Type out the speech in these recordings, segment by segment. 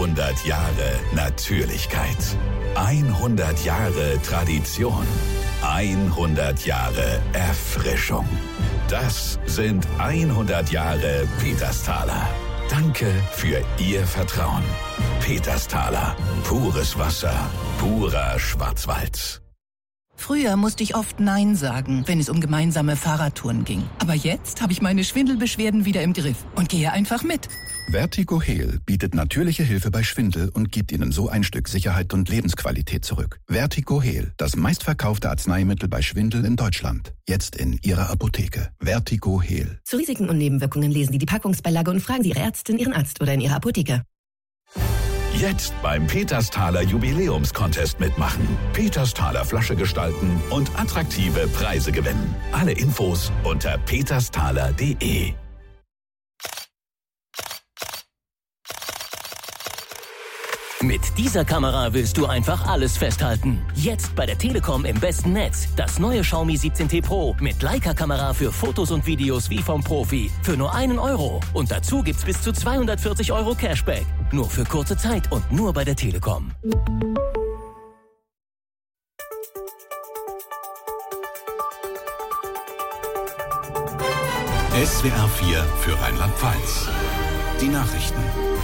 100 Jahre Natürlichkeit. 100 Jahre Tradition. 100 Jahre Erfrischung. Das sind 100 Jahre Petersthaler. Danke für Ihr Vertrauen. Petersthaler. Pures Wasser. Purer Schwarzwald. Früher musste ich oft Nein sagen, wenn es um gemeinsame Fahrradtouren ging. Aber jetzt habe ich meine Schwindelbeschwerden wieder im Griff und gehe einfach mit. Vertigo Heal bietet natürliche Hilfe bei Schwindel und gibt Ihnen so ein Stück Sicherheit und Lebensqualität zurück. Vertigo Heal, das meistverkaufte Arzneimittel bei Schwindel in Deutschland. Jetzt in Ihrer Apotheke. Vertigo Heal. Zu Risiken und Nebenwirkungen lesen Sie die Packungsbeilage und fragen Sie Ihre Ärztin, Ihren Arzt oder in Ihrer Apotheke. Jetzt beim Petersthaler Jubiläumscontest mitmachen. Petersthaler Flasche gestalten und attraktive Preise gewinnen. Alle Infos unter petersthaler.de. Mit dieser Kamera willst du einfach alles festhalten. Jetzt bei der Telekom im besten Netz. Das neue Xiaomi 17T Pro mit Leica-Kamera für Fotos und Videos wie vom Profi. Für nur €1. Und dazu gibt's bis zu 240 € Cashback. Nur für kurze Zeit und nur bei der Telekom. SWR 4 für Rheinland-Pfalz. Die Nachrichten.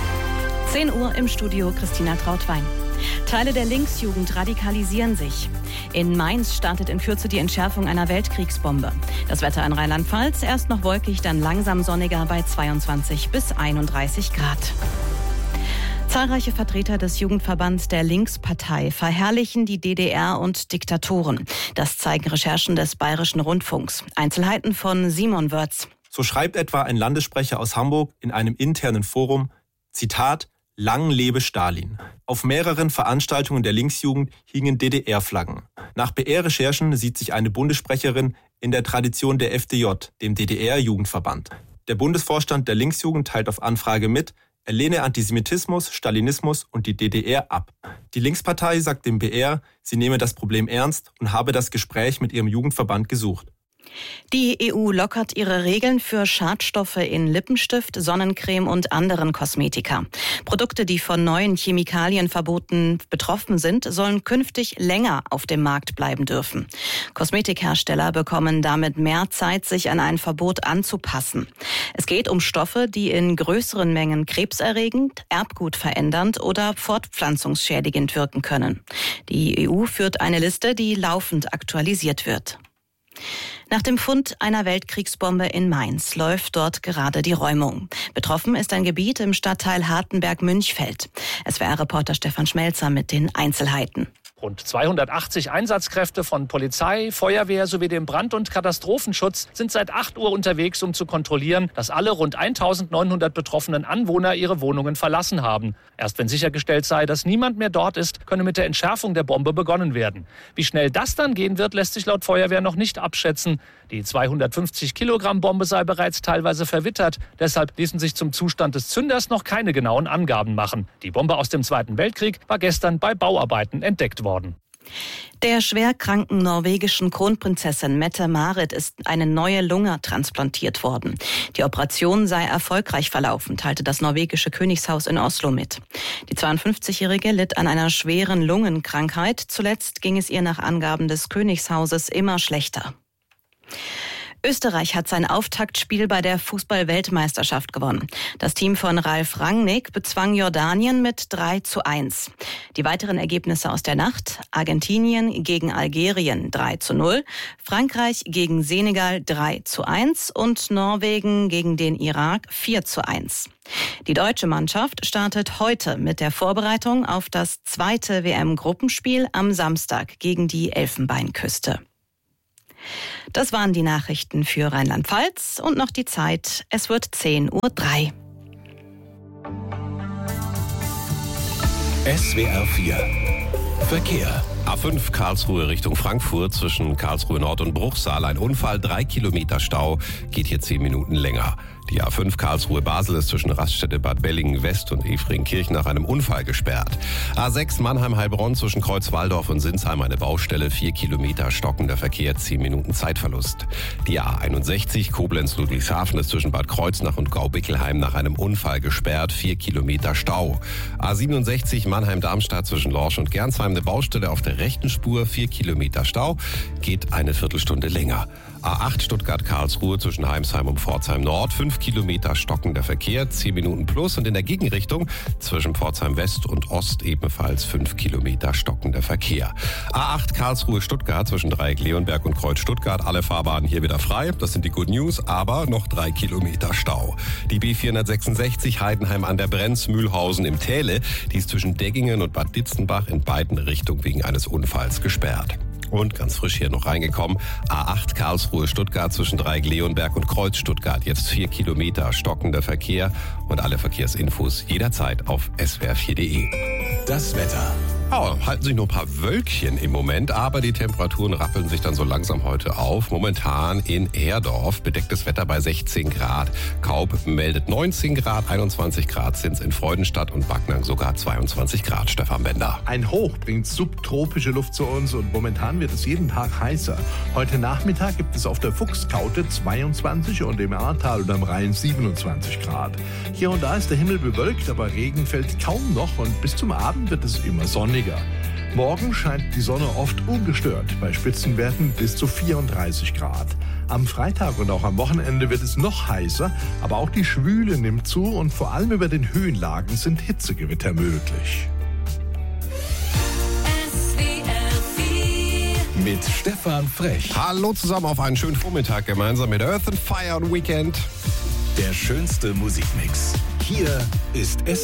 10 Uhr im Studio Christina Trautwein. Teile der Linksjugend radikalisieren sich. In Mainz startet in Kürze die Entschärfung einer Weltkriegsbombe. Das Wetter in Rheinland-Pfalz erst noch wolkig, dann langsam sonniger bei 22 bis 31 Grad. Zahlreiche Vertreter des Jugendverbands der Linkspartei verherrlichen die DDR und Diktatoren. Das zeigen Recherchen des Bayerischen Rundfunks. Einzelheiten von Simon Wörz. So schreibt etwa ein Landessprecher aus Hamburg in einem internen Forum, Zitat, Lang lebe Stalin. Auf mehreren Veranstaltungen der Linksjugend hingen DDR-Flaggen. Nach BR-Recherchen sieht sich eine Bundessprecherin in der Tradition der FDJ, dem DDR-Jugendverband. Der Bundesvorstand der Linksjugend teilt auf Anfrage mit, er lehne Antisemitismus, Stalinismus und die DDR ab. Die Linkspartei sagt dem BR, sie nehme das Problem ernst und habe das Gespräch mit ihrem Jugendverband gesucht. Die EU lockert ihre Regeln für Schadstoffe in Lippenstift, Sonnencreme und anderen Kosmetika. Produkte, die von neuen Chemikalienverboten betroffen sind, sollen künftig länger auf dem Markt bleiben dürfen. Kosmetikhersteller bekommen damit mehr Zeit, sich an ein Verbot anzupassen. Es geht um Stoffe, die in größeren Mengen krebserregend, erbgutverändernd oder fortpflanzungsschädigend wirken können. Die EU führt eine Liste, die laufend aktualisiert wird. Nach dem Fund einer Weltkriegsbombe in Mainz läuft dort gerade die Räumung. Betroffen ist ein Gebiet im Stadtteil Hartenberg-Münchfeld. SWR-Reporter Stefan Schmelzer mit den Einzelheiten. Rund 280 Einsatzkräfte von Polizei, Feuerwehr sowie dem Brand- und Katastrophenschutz sind seit 8 Uhr unterwegs, um zu kontrollieren, dass alle rund 1900 betroffenen Anwohner ihre Wohnungen verlassen haben. Erst wenn sichergestellt sei, dass niemand mehr dort ist, könne mit der Entschärfung der Bombe begonnen werden. Wie schnell das dann gehen wird, lässt sich laut Feuerwehr noch nicht abschätzen. Die 250 Kilogramm Bombe sei bereits teilweise verwittert. Deshalb ließen sich zum Zustand des Zünders noch keine genauen Angaben machen. Die Bombe aus dem Zweiten Weltkrieg war gestern bei Bauarbeiten entdeckt worden. Der schwerkranken norwegischen Kronprinzessin Mette-Marit ist eine neue Lunge transplantiert worden. Die Operation sei erfolgreich verlaufen, teilte das norwegische Königshaus in Oslo mit. Die 52-Jährige litt an einer schweren Lungenkrankheit. Zuletzt ging es ihr nach Angaben des Königshauses immer schlechter. Österreich hat sein Auftaktspiel bei der Fußball-Weltmeisterschaft gewonnen. Das Team von Ralf Rangnick bezwang Jordanien mit 3:1. Die weiteren Ergebnisse aus der Nacht: Argentinien gegen Algerien 3:0, Frankreich gegen Senegal 3:1 und Norwegen gegen den Irak 4:1. Die deutsche Mannschaft startet heute mit der Vorbereitung auf das zweite WM-Gruppenspiel am Samstag gegen die Elfenbeinküste. Das waren die Nachrichten für Rheinland-Pfalz und noch die Zeit. Es wird 10:03 Uhr. SWR 4 Verkehr. A5 Karlsruhe Richtung Frankfurt zwischen Karlsruhe Nord und Bruchsal. Ein Unfall, 3 Kilometer Stau, geht hier 10 Minuten länger. Die A5 Karlsruhe-Basel ist zwischen Raststätte Bad Bellingen-West und Efringkirchen nach einem Unfall gesperrt. A6 Mannheim-Heilbronn zwischen Kreuzwaldorf und Sinsheim eine Baustelle, 4 Kilometer stockender Verkehr, 10 Minuten Zeitverlust. Die A61 Koblenz-Ludwigshafen ist zwischen Bad Kreuznach und Gaubickelheim nach einem Unfall gesperrt, 4 Kilometer Stau. A67 Mannheim-Darmstadt zwischen Lorsch und Gernsheim eine Baustelle auf der rechten Spur, 4 Kilometer Stau, geht eine Viertelstunde länger. A8 Stuttgart-Karlsruhe zwischen Heimsheim und Pforzheim Nord, 5 Kilometer stockender Verkehr, 10 Minuten plus, und in der Gegenrichtung zwischen Pforzheim West und Ost ebenfalls 5 Kilometer stockender Verkehr. A8 Karlsruhe-Stuttgart zwischen Dreieck Leonberg und Kreuz Stuttgart, alle Fahrbahnen hier wieder frei, das sind die Good News, aber noch 3 Kilometer Stau. Die B466 Heidenheim an der Brenz, Mühlhausen im Täle, die ist zwischen Deggingen und Bad Ditzenbach in beiden Richtungen wegen eines Unfalls gesperrt. Und ganz frisch hier noch reingekommen, A8 Karlsruhe-Stuttgart zwischen Dreieck Leonberg und Kreuz Stuttgart. Jetzt 4 Kilometer stockender Verkehr, und alle Verkehrsinfos jederzeit auf swr4.de. Das Wetter. Ja, halten sich nur ein paar Wölkchen im Moment, aber die Temperaturen rappeln sich dann so langsam heute auf. Momentan in Herdorf bedecktes Wetter bei 16 Grad. Kaub meldet 19 Grad, 21 Grad sind's in Freudenstadt und Backnang sogar 22 Grad. Stefan Bender. Ein Hoch bringt subtropische Luft zu uns und momentan wird es jeden Tag heißer. Heute Nachmittag gibt es auf der Fuchskaute 22 und im Ahrtal und am Rhein 27 Grad. Hier und da ist der Himmel bewölkt, aber Regen fällt kaum noch und bis zum Abend wird es immer sonniger. Morgen scheint die Sonne oft ungestört, bei Spitzenwerten bis zu 34 Grad. Am Freitag und auch am Wochenende wird es noch heißer, aber auch die Schwüle nimmt zu und vor allem über den Höhenlagen sind Hitzegewitter möglich. Mit Stefan Frech. Hallo zusammen auf einen schönen Vormittag gemeinsam mit Earth and Fire und Weekend. Der schönste Musikmix. Hier ist